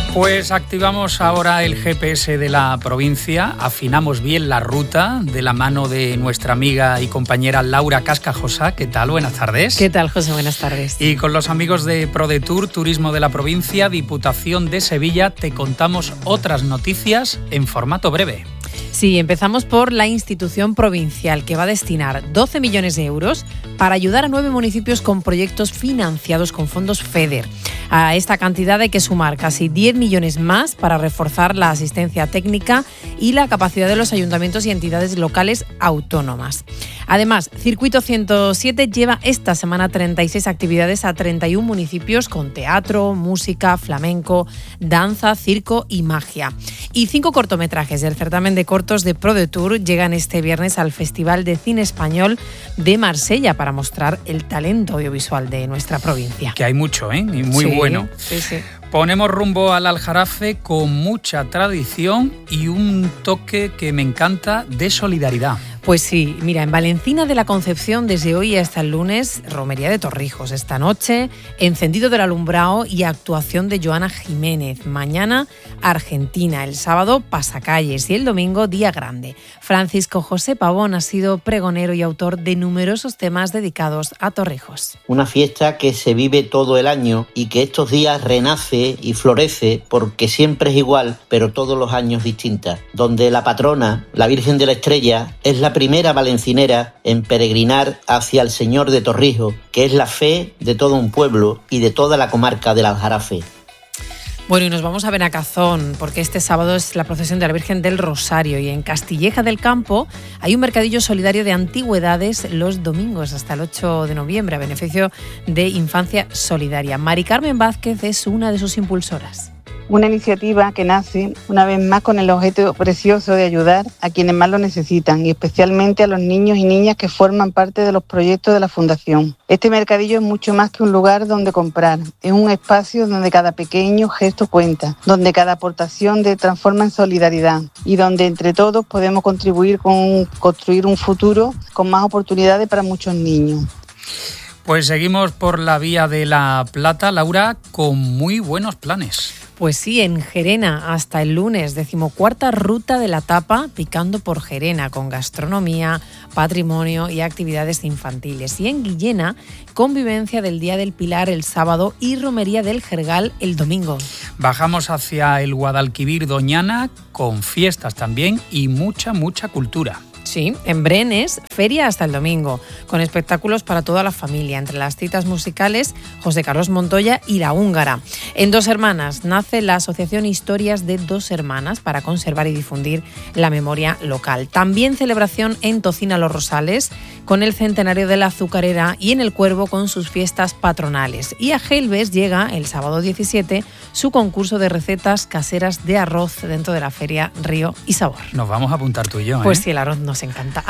Pues activamos ahora el GPS de la provincia, afinamos bien la ruta de la mano de nuestra amiga y compañera Laura Cascajosa. ¿Qué tal? Buenas tardes. ¿Qué tal, José? Buenas tardes. Y con los amigos de ProDetour, Turismo de la Provincia, Diputación de Sevilla, te contamos otras noticias en formato breve. Sí, empezamos por la institución provincial, que va a destinar 12 millones de euros para ayudar a 9 municipios con proyectos financiados con fondos FEDER. A esta cantidad hay que sumar casi 10 millones más para reforzar la asistencia técnica y la capacidad de los ayuntamientos y entidades locales autónomas. Además, Circuito 107 lleva esta semana 36 actividades a 31 municipios con teatro, música, flamenco, danza, circo y magia. Y 5 cortometrajes del certamen de cortos de ProDetour llegan este viernes al Festival de Cine Español de Marsella para mostrar el talento audiovisual de nuestra provincia. Que hay mucho, ¿eh? Y muy bueno. Sí, sí. Ponemos rumbo al Aljarafe con mucha tradición y un toque que me encanta de solidaridad. Pues sí, mira, en Valencina de la Concepción desde hoy hasta el lunes, romería de Torrijos. Esta noche, encendido del alumbrado y actuación de Joana Jiménez. Mañana, Argentina. El sábado, pasacalles. Y el domingo, día grande. Francisco José Pavón ha sido pregonero y autor de numerosos temas dedicados a Torrijos. Una fiesta que se vive todo el año y que estos días renace y florece porque siempre es igual, pero todos los años distinta. Donde la patrona, la Virgen de la Estrella, es la primera valencinera en peregrinar hacia el Señor de Torrijos, que es la fe de todo un pueblo y de toda la comarca del Aljarafe. Bueno, y nos vamos a Benacazón, porque este sábado es la procesión de la Virgen del Rosario y en Castilleja del Campo hay un mercadillo solidario de antigüedades los domingos hasta el 8 de noviembre a beneficio de Infancia Solidaria. Mari Carmen Vázquez es una de sus impulsoras. Una iniciativa que nace, una vez más, con el objeto precioso de ayudar a quienes más lo necesitan y especialmente a los niños y niñas que forman parte de los proyectos de la Fundación. Este mercadillo es mucho más que un lugar donde comprar, es un espacio donde cada pequeño gesto cuenta, donde cada aportación se transforma en solidaridad y donde entre todos podemos contribuir con construir un futuro con más oportunidades para muchos niños. Pues seguimos por la vía de la Plata, Laura, con muy buenos planes. Pues sí, en Gerena hasta el lunes, 14ª ruta de la tapa picando por Gerena, con gastronomía, patrimonio y actividades infantiles. Y en Guillena, convivencia del Día del Pilar el sábado y romería del Jergal el domingo. Bajamos hacia el Guadalquivir Doñana con fiestas también y mucha cultura. Sí, en Brenes, feria hasta el domingo, con espectáculos para toda la familia. Entre las citas musicales, José Carlos Montoya y La Húngara. En Dos Hermanas nace la Asociación Historias de Dos Hermanas para conservar y difundir la memoria local. También celebración en Tocina Los Rosales, con el centenario de la azucarera y en El Cuervo con sus fiestas patronales. Y a Gelbes llega el sábado 17 su concurso de recetas caseras de arroz dentro de la feria Río y Sabor. Nos vamos a apuntar tú y yo, ¿eh? Pues sí, el arroz nos encanta.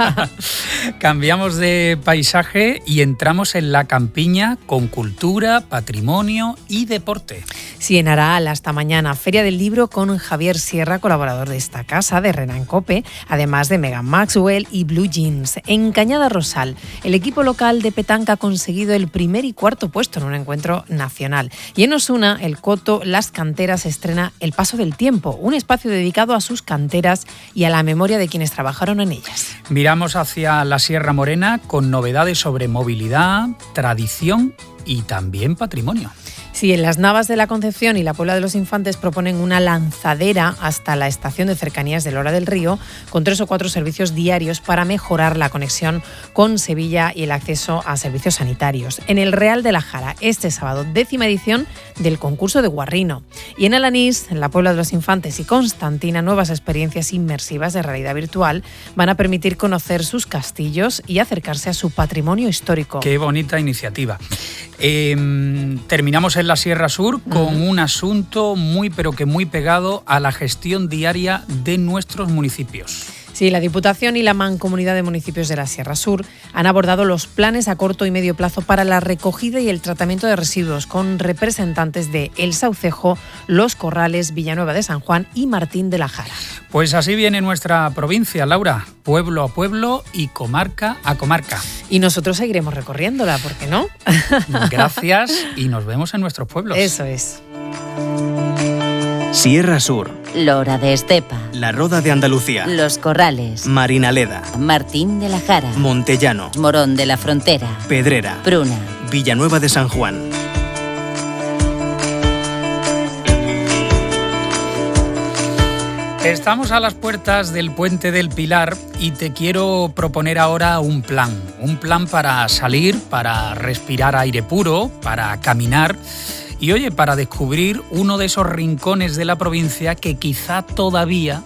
Cambiamos de paisaje y entramos en la campiña con cultura, patrimonio y deporte. Sí, en Araal hasta mañana, Feria del Libro con Javier Sierra, colaborador de esta casa, de Renan Cope, además de Megan Maxwell y Blue Jeans. En Cañada Rosal, el equipo local de petanca ha conseguido el primer y cuarto puesto en un encuentro nacional. Y en Osuna, el Coto Las Canteras estrena El Paso del Tiempo, un espacio dedicado a sus canteras y a la memoria de quienes trabajaron en ellas. Miramos hacia la Sierra Morena con novedades sobre movilidad, tradición y también patrimonio. Sí, en las Navas de la Concepción y la Puebla de los Infantes proponen una lanzadera hasta la estación de cercanías de Lora del Río con 3 o 4 servicios diarios para mejorar la conexión con Sevilla y el acceso a servicios sanitarios. En el Real de la Jara, este sábado, 10ª edición del concurso de Guarrino. Y en Alanís, en la Puebla de los Infantes y Constantina, nuevas experiencias inmersivas de realidad virtual van a permitir conocer sus castillos y acercarse a su patrimonio histórico. Qué bonita iniciativa. Terminamos en la Sierra Sur con un asunto muy pegado a la gestión diaria de nuestros municipios. Sí, la Diputación y la Mancomunidad de Municipios de la Sierra Sur han abordado los planes a corto y medio plazo para la recogida y el tratamiento de residuos con representantes de El Saucejo, Los Corrales, Villanueva de San Juan y Martín de la Jara. Pues así viene nuestra provincia, Laura, pueblo a pueblo y comarca a comarca. Y nosotros seguiremos recorriéndola, ¿por qué no? Gracias y nos vemos en nuestros pueblos. Eso es. Sierra Sur, Lora de Estepa, La Roda de Andalucía, Los Corrales, Marinaleda, Martín de la Jara, Montellano, Morón de la Frontera, Pedrera, Pruna, Villanueva de San Juan. Estamos a las puertas del Puente del Pilar y te quiero proponer ahora un plan para salir, para respirar aire puro, para caminar y oye, para descubrir uno de esos rincones de la provincia que quizá todavía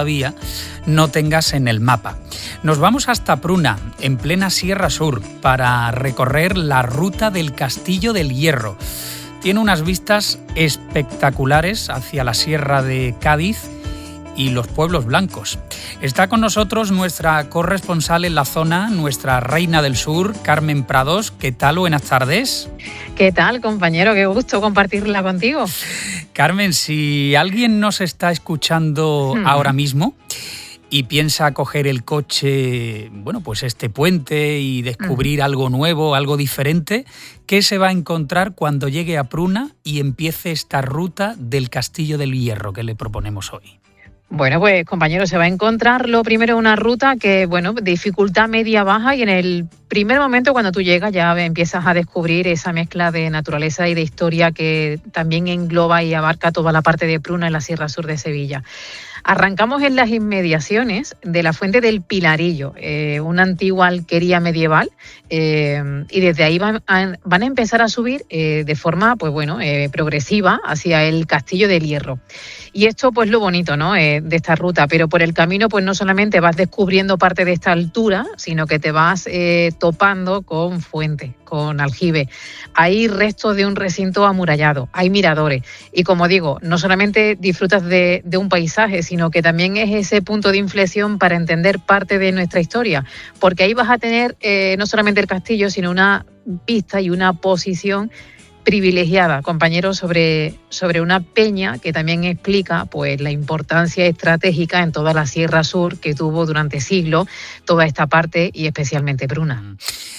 no tengas en el mapa. Nos vamos hasta Pruna, en plena Sierra Sur, para recorrer la ruta del Castillo del Hierro. Tiene unas vistas espectaculares hacia la Sierra de Cádiz y los pueblos blancos. Está con nosotros nuestra corresponsal en la zona, nuestra reina del sur, Carmen Prados. ¿Qué tal? Buenas tardes. ¿Qué tal, compañero? Qué gusto compartirla contigo. Carmen, si alguien nos está escuchando ahora mismo y piensa coger el coche, bueno, pues este puente y descubrir algo nuevo, algo diferente, ¿qué se va a encontrar cuando llegue a Pruna y empiece esta ruta del Castillo del Hierro que le proponemos hoy? Bueno, pues compañero, se va a encontrar lo primero una ruta que, bueno, dificultad media-baja y en el primer momento cuando tú llegas ya empiezas a descubrir esa mezcla de naturaleza y de historia que también engloba y abarca toda la parte de Pruna en la Sierra Sur de Sevilla. Arrancamos en las inmediaciones de la Fuente del Pilarillo, una antigua alquería medieval, y desde ahí van a empezar a subir de forma, pues bueno, progresiva hacia el Castillo del Hierro. Y esto, pues lo bonito, ¿no?, de esta ruta, pero por el camino, pues no solamente vas descubriendo parte de esta altura, sino que te vas topando con fuentes, con aljibe. Hay restos de un recinto amurallado, hay miradores. Y como digo, no solamente disfrutas de un paisaje, sino que también es ese punto de inflexión para entender parte de nuestra historia. Porque ahí vas a tener no solamente el castillo, sino una vista y una posición privilegiada, compañeros, sobre una peña que también explica pues la importancia estratégica en toda la Sierra Sur que tuvo durante siglos toda esta parte y especialmente Pruna.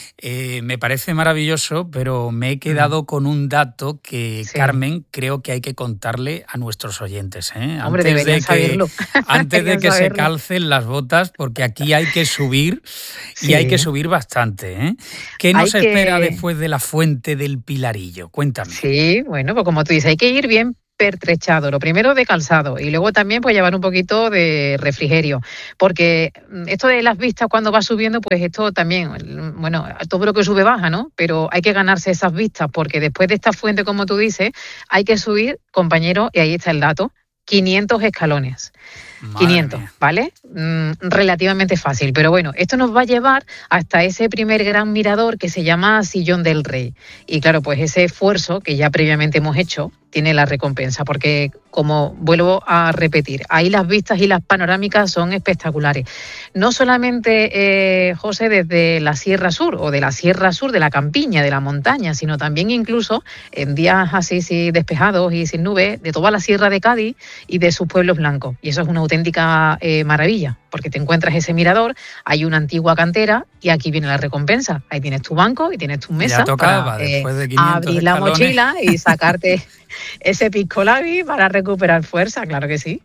Me parece maravilloso, pero me he quedado con un dato que, sí, Carmen, creo que hay que contarle a nuestros oyentes. Hombre, deberían saberlo. Antes de que se calcen las botas, porque aquí hay que subir, sí, y hay que subir bastante. ¿Qué nos espera después de la Fuente del Pilarillo? Cuéntame. Sí, bueno, pues como tú dices, hay que ir bien pertrechado, lo primero de calzado y luego también pues llevar un poquito de refrigerio, porque esto de las vistas cuando vas subiendo, pues esto también, bueno, todo lo que sube baja, ¿no? Pero hay que ganarse esas vistas porque después de esta fuente, como tú dices, hay que subir, compañero, y ahí está el dato, 500 escalones. Madre 500, mía. ¿Vale? Relativamente fácil, pero bueno, esto nos va a llevar hasta ese primer gran mirador que se llama Sillón del Rey. Y claro, pues ese esfuerzo que ya previamente hemos hecho tiene la recompensa, porque como vuelvo a repetir, ahí las vistas y las panorámicas son espectaculares. No solamente, José, desde la Sierra Sur o de la Sierra Sur, de la campiña, de la montaña, sino también incluso en días así sí, despejados y sin nubes, de toda la Sierra de Cádiz y de sus pueblos blancos. Y eso es una auténtica maravilla, porque te encuentras ese mirador, hay una antigua cantera y aquí viene la recompensa. Ahí tienes tu banco y tienes tu mesa para después de 500 abrir la mochila y sacarte ese pisco labi para recuperar fuerza, claro que sí.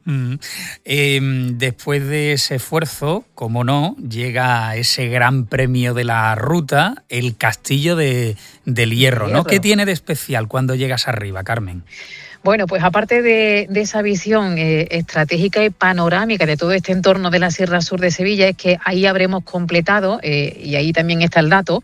Después de ese esfuerzo, como no, llega ese gran premio de la ruta, el Castillo del Hierro, ¿no? ¿Qué tiene de especial cuando llegas arriba, Carmen? Bueno, pues aparte de esa visión estratégica y panorámica de todo este entorno de la Sierra Sur de Sevilla, es que ahí habremos completado, y ahí también está el dato,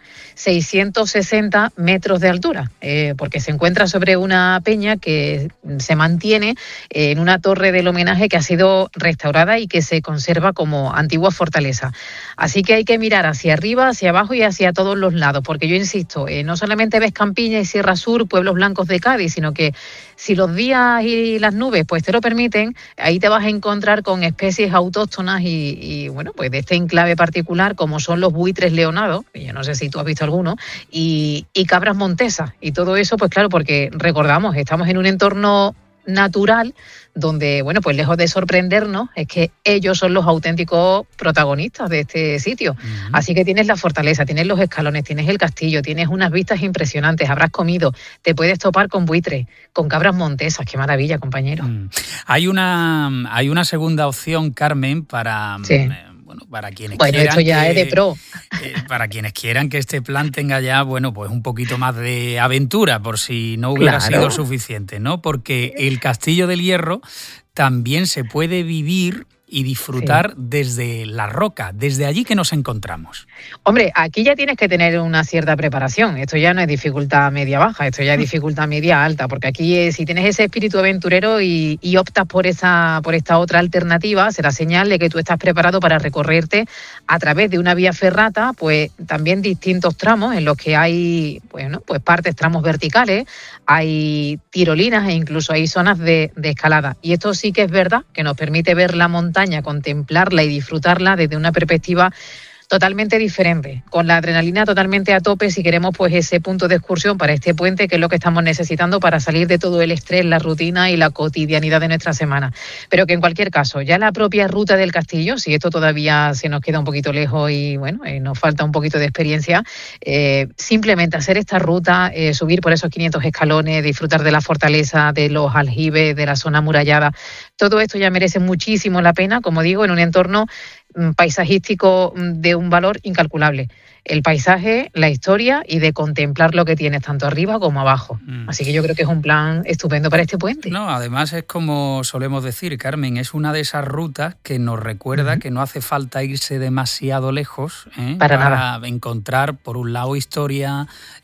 660 metros de altura, porque se encuentra sobre una peña que se mantiene en una torre del homenaje que ha sido restaurada y que se conserva como antigua fortaleza. Así que hay que mirar hacia arriba, hacia abajo y hacia todos los lados, porque yo insisto, no solamente ves Campiña y Sierra Sur, pueblos blancos de Cádiz, sino que si los días y las nubes pues te lo permiten, ahí te vas a encontrar con especies autóctonas y bueno, pues de este enclave particular, como son los buitres leonados, que yo no sé si tú has visto alguno, y cabras montesas. Y todo eso, pues claro, porque recordamos, estamos en un entorno natural, donde, bueno, pues lejos de sorprendernos, es que ellos son los auténticos protagonistas de este sitio. Uh-huh. Así que tienes la fortaleza, tienes los escalones, tienes el castillo, tienes unas vistas impresionantes, habrás comido, te puedes topar con buitres, con cabras montesas. ¡Qué maravilla, compañero! Hay una segunda opción, Carmen, para... Sí. Para quienes quieran esto ya es de pro. Para quienes quieran que este plan tenga ya, bueno, pues un poquito más de aventura, por si no hubiera sido suficiente, ¿no? Porque el Castillo del Hierro también se puede vivir y disfrutar desde la roca, desde allí que nos encontramos. Hombre, aquí ya tienes que tener una cierta preparación. Esto ya no es dificultad media-baja, esto ya es dificultad media-alta, porque aquí si tienes ese espíritu aventurero y optas por esta otra alternativa, será señal de que tú estás preparado para recorrerte a través de una vía ferrata, pues también distintos tramos en los que hay, bueno, pues tramos verticales, hay tirolinas e incluso hay zonas de escalada. Y esto sí que es verdad, que nos permite ver la montaña, contemplarla y disfrutarla desde una perspectiva totalmente diferente, con la adrenalina totalmente a tope si queremos pues ese punto de excursión para este puente, que es lo que estamos necesitando para salir de todo el estrés, la rutina y la cotidianidad de nuestra semana. Pero que en cualquier caso, ya la propia ruta del castillo, si esto todavía se nos queda un poquito lejos y bueno, nos falta un poquito de experiencia, simplemente hacer esta ruta, subir por esos 500 escalones, disfrutar de la fortaleza, de los aljibes, de la zona amurallada, todo esto ya merece muchísimo la pena, como digo, en un entorno paisajístico de un valor incalculable. El paisaje, la historia y de contemplar lo que tienes tanto arriba como abajo. Así que yo creo que es un plan estupendo para este puente. No, además es como solemos decir, Carmen, es una de esas rutas que nos recuerda que no hace falta irse demasiado lejos para encontrar, por un lado, historia,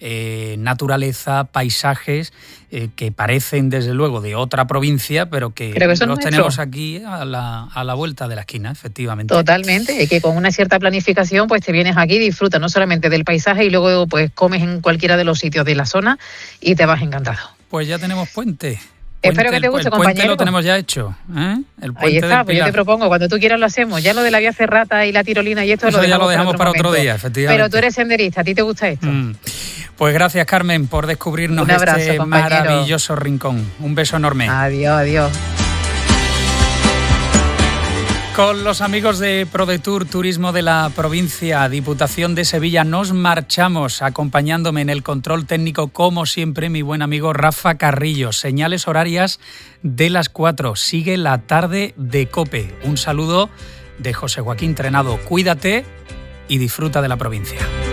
naturaleza, paisajes que parecen, desde luego, de otra provincia, pero que los tenemos aquí a la vuelta de la esquina, efectivamente. Totalmente, y que con una cierta planificación pues te vienes aquí, disfrutas no solamente del paisaje y luego pues comes en cualquiera de los sitios de la zona y te vas encantado. Pues ya tenemos puente. Espero que te guste, compañero. El puente lo tenemos ya hecho, ¿eh? El puente ahí está, pues yo te propongo, cuando tú quieras lo hacemos. Ya lo de la vía ferrata y la tirolina y esto eso ya lo dejamos para otro día, efectivamente. Pero tú eres senderista, ¿a ti te gusta esto? Pues gracias, Carmen, por descubrirnos un abrazo, este compañero. Maravilloso rincón. Un beso enorme. Adiós, adiós. Con los amigos de ProDetour Turismo de la provincia, Diputación de Sevilla, nos marchamos, acompañándome en el control técnico, como siempre, mi buen amigo Rafa Carrillo. Señales horarias de las 4. Sigue la tarde de COPE. Un saludo de José Joaquín Trenado. Cuídate y disfruta de la provincia.